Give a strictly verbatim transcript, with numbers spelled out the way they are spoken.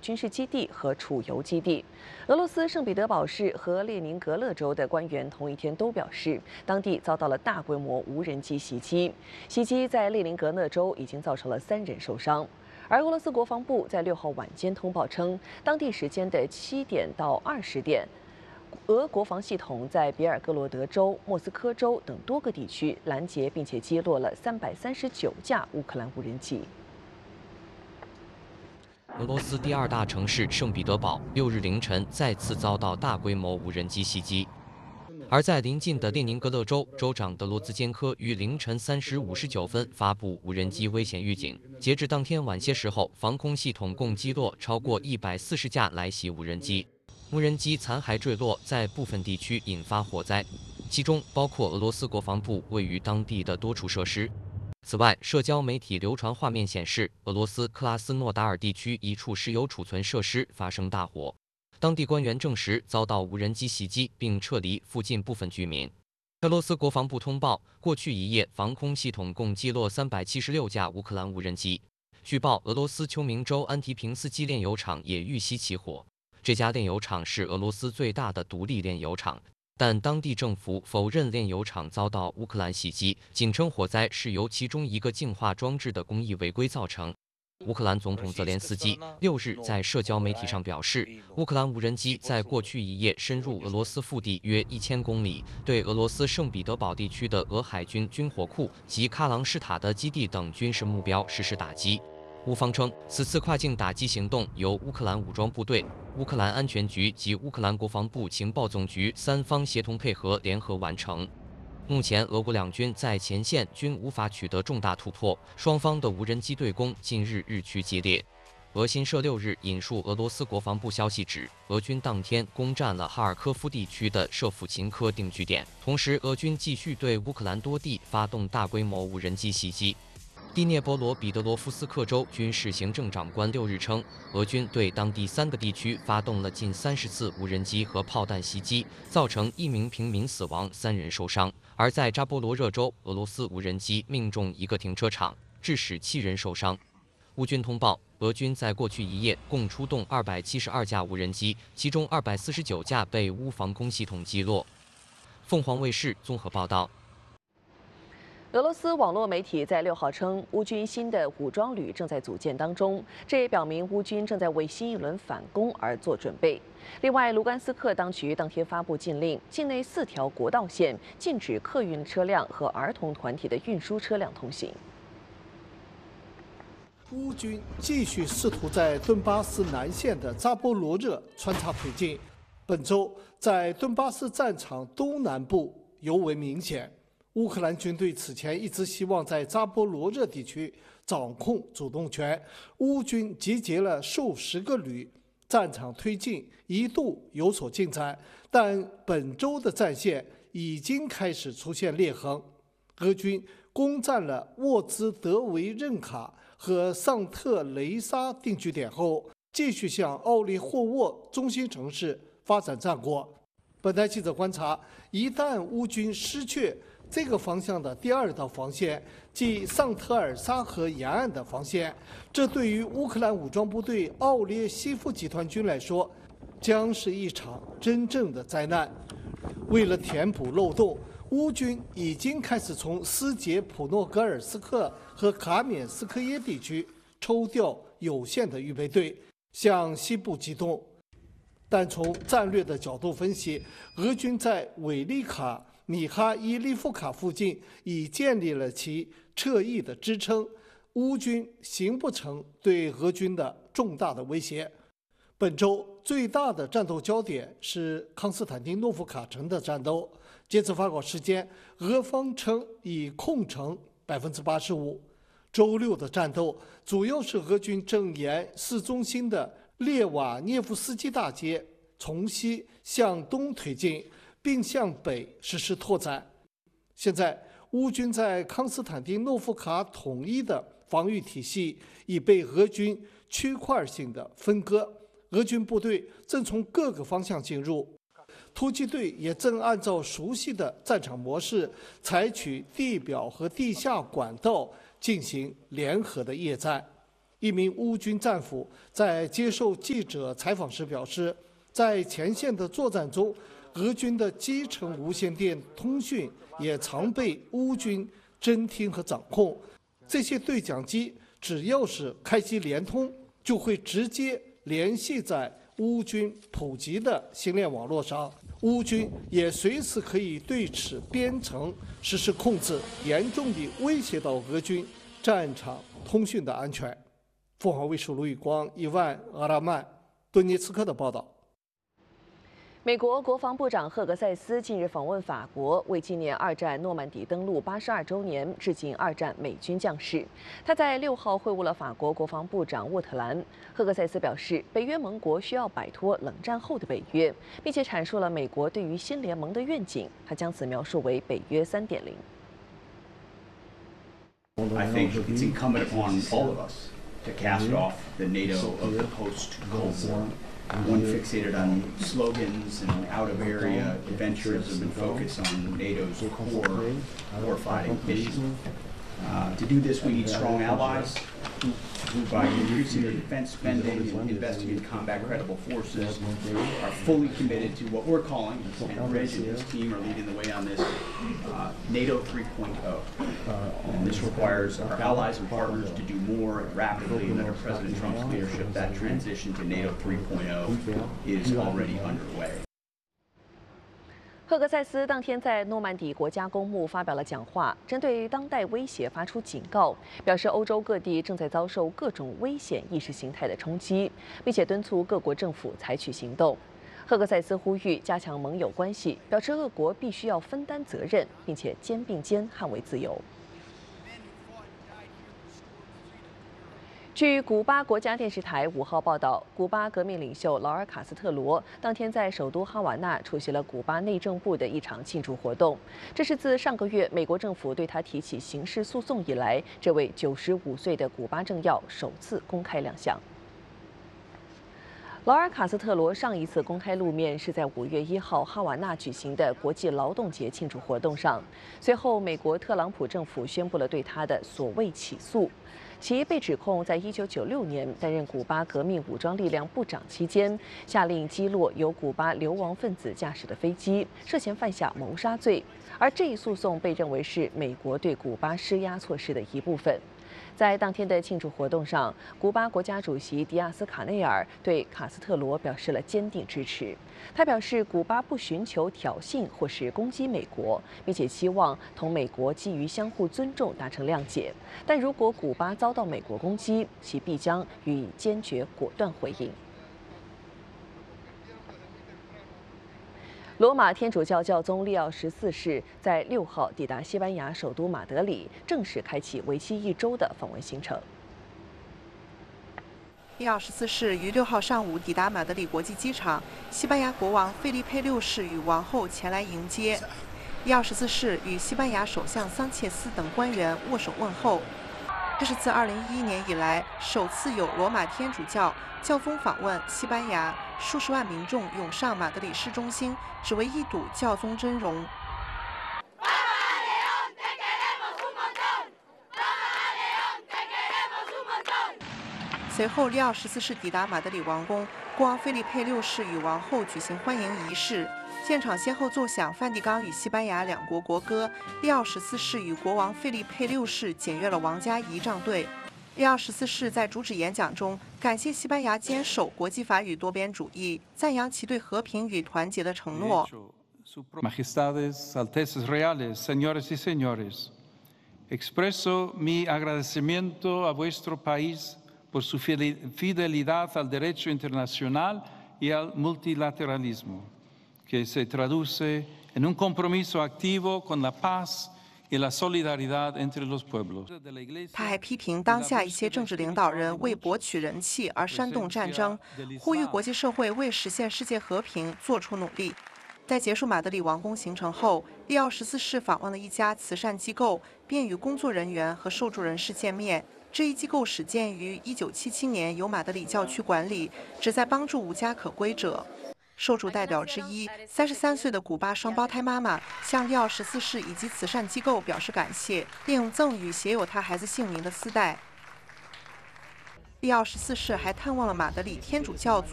军事基地和储油基地。俄罗斯圣彼得堡市和列宁格勒州的官员同一天都表示，当地遭到了大规模无人机袭击，袭击在列宁格勒州已经造成了三人受伤。 而俄罗斯国防部在六号晚间通报称，当地时间的七点到二十点，俄国防系统在别尔哥罗德州、莫斯科州等多个地区拦截并且击落了三百三十九架乌克兰无人机。 俄罗斯第二大城市圣彼得堡六日凌晨再次遭到大规模无人机袭击。 而在邻近的列宁格勒州，州长德罗兹坚科于凌晨三时五十九分发布无人机危险预警。截至当天晚些时候，防空系统共击落超过一百四十架来袭无人机，无人机残骸坠落，在部分地区引发火灾，其中包括俄罗斯国防部位于当地的多处设施。此外，社交媒体流传画面显示，俄罗斯克拉斯诺达尔地区一处石油储存设施发生大火。 当地官员证实遭到无人机袭击，并撤离附近部分居民。俄罗斯国防部通报，过去一夜防空系统共击落三百七十六架乌克兰无人机。据报，俄罗斯秋明州安提平斯基炼油厂也遇袭起火。这家炼油厂是俄罗斯最大的独立炼油厂，但当地政府否认炼油厂遭到乌克兰袭击，仅称火灾是由其中一个净化装置的工艺违规造成。 乌克兰总统泽连斯基六日在社交媒体上表示，乌克兰无人机在过去一夜深入俄罗斯腹地约一千公里，对俄罗斯圣彼得堡地区的俄海军军火库及喀朗施塔的基地等军事目标实施打击。乌方称，此次跨境打击行动由乌克兰武装部队、乌克兰安全局及乌克兰国防部情报总局三方协同配合联合完成。 目前，俄乌两军在前线均无法取得重大突破，双方的无人机对攻近日日趋激烈。俄新社六日引述俄罗斯国防部消息指，俄军当天攻占了哈尔科夫地区的舍甫琴科定居点，同时俄军继续对乌克兰多地发动大规模无人机袭击。 第聂伯罗彼得罗夫斯克州军事行政长官六日称，俄军对当地三个地区发动了近三十次无人机和炮弹袭击，造成一名平民死亡，三人受伤。而在扎波罗热州，俄罗斯无人机命中一个停车场，致使七人受伤。乌军通报，俄军在过去一夜共出动二百七十二架无人机，其中二百四十九架被乌防空系统击落。凤凰卫视综合报道。 俄罗斯网络媒体在六号称，乌军新的武装旅正在组建当中，这也表明乌军正在为新一轮反攻而做准备。另外，卢甘斯克当局当天发布禁令，境内四条国道线禁止客运车辆和儿童团体的运输车辆通行。 乌军继续试图在顿巴斯南线的扎波罗热穿插推进，本周在顿巴斯战场东南部尤为明显。 乌克兰军队此前一直希望在扎波罗热地区掌控主动权，乌军集结了数十个旅，战场推进一度有所进展，但本周的战线已经开始出现裂痕。俄军攻占了沃兹德维任卡和桑特雷沙定居点后，继续向奥利霍沃中心城市发展战果。本台记者观察，一旦乌军失去 这个方向的第二道防线，即桑特尔沙河沿岸的防线，这对于乌克兰武装部队奥列西夫集团军来说，将是一场真正的灾难。为了填补漏洞，乌军已经开始从斯捷普诺格尔斯克和卡缅斯科耶地区抽调有限的预备队，向西部机动。但从战略的角度分析，俄军在韦利卡 米哈伊利夫卡附近已建立了其侧翼的支撑，乌军形不成对俄军的重大的威胁。本周最大的战斗焦点是康斯坦丁诺夫卡城的战斗。截至发稿时间，俄方称已控城百分之八十五。周六的战斗主要是俄军正沿市中心的列瓦涅夫斯基大街从西向东推进， 并向北实施拓展。现在，乌军在康斯坦丁诺夫卡统一的防御体系已被俄军区块性的分割，俄军部队正从各个方向进入，突击队也正按照熟悉的战场模式，采取地表和地下管道进行联合的夜战。 一名乌军战俘在接受记者采访时表示，在前线的作战中，俄军的基层无线电通讯也常被乌军侦听和掌控。这些对讲机只要是开机连通，就会直接联系在乌军普及的星链网络上。乌军也随时可以对此编程实施控制，严重地威胁到俄军战场通讯的安全。凤凰卫视卢宇光、伊万、阿拉曼、顿涅茨克的报道。 美国国防部长赫格塞斯近日访问法国，为纪念二战诺曼底登陆八十二周年，致敬二战美军将士。他在六号会晤了法国国防部长沃特兰。赫格塞斯表示，北约盟国需要摆脱冷战后的北约，并且阐述了美国对于新联盟的愿景。他将此描述为北约 三点零。 I think it's incumbent upon all of us to cast off the NATO of the post-Cold War. One fixated on slogans and out-of-area adventurism and focus on NATO's core warfighting mission. Uh, to do this, we need strong allies who, who, by increasing their defense spending and investing in combat-credible forces, are fully committed to what we're calling, and Reg and his team are leading the way on this, uh, NATO three point oh. And this requires our allies and partners to do more rapidly, and under President Trump's leadership, that transition to NATO three point oh is already underway. 赫格塞斯当天在诺曼底国家公墓发表了讲话，针对当代威胁发出警告，表示欧洲各地正在遭受各种危险意识形态的冲击，并且敦促各国政府采取行动。赫格塞斯呼吁加强盟友关系，表示俄国必须要分担责任，并且肩并肩捍卫自由。 据古巴国家电视台五号报道，古巴革命领袖劳尔·卡斯特罗当天在首都哈瓦那出席了古巴内政部的一场庆祝活动。这是自上个月美国政府对他提起刑事诉讼以来，这位九十五岁的古巴政要首次公开亮相。 劳尔·卡斯特罗上一次公开露面是在五月一号哈瓦那举行的国际劳动节庆祝活动上。随后，美国特朗普政府宣布了对他的所谓起诉，其被指控在一九九六年担任古巴革命武装力量部长期间，下令击落由古巴流亡分子驾驶的飞机，涉嫌犯下谋杀罪。而这一诉讼被认为是美国对古巴施压措施的一部分。 在当天的庆祝活动上，古巴国家主席迪亚斯卡内尔对卡斯特罗表示了坚定支持。他表示，古巴不寻求挑衅或是攻击美国，并且期望同美国基于相互尊重达成谅解。但如果古巴遭到美国攻击，其必将予以坚决果断回应。 罗马天主教教宗利奥十四世在六号抵达西班牙首都马德里，正式开启为期一周的访问行程。 利奥十四世于六号上午抵达马德里国际机场，西班牙国王费利佩六世与王后前来迎接。利奥十四世与西班牙首相桑切斯等官员握手问候。这是自二零一一年以来首次有罗马天主教教宗访问西班牙，数十万民众涌上马德里市中心，只为一睹教宗真容。 随后，利奥十四世抵达马德里王宫，国王费利佩六世与王后举行欢迎仪式。现场先后奏响梵蒂冈与西班牙两国国歌。利奥十四世与国王费利佩六世检阅了王家仪仗队。利奥十四世在主旨演讲中感谢西班牙坚守国际法与多边主义，赞扬其对和平与团结的承诺。 Majestades, Altezas Reales, Señores y Señores, expreso mi agradecimiento a vuestro país por su fidelidad al derecho internacional y al multilateralismo, que se traduce en un compromiso activo con la paz y la solidaridad entre los pueblos. 他还批评当下一些政治领导人为博取人气而煽动战争，呼吁国际社会为实现世界和平做出努力。在结束马德里王宫行程后，利奥十四世访问了一家慈善机构，便与工作人员和受助人士见面。 这一机构始建于一九七七年，由马德里教区管理，旨在帮助无家可归者。受助代表之一，三十三岁的古巴双胞胎妈妈向利奥十四世以及慈善机构表示感谢，并赠予写有他孩子姓名的丝带。 利奥十四世还探望了马德里天主教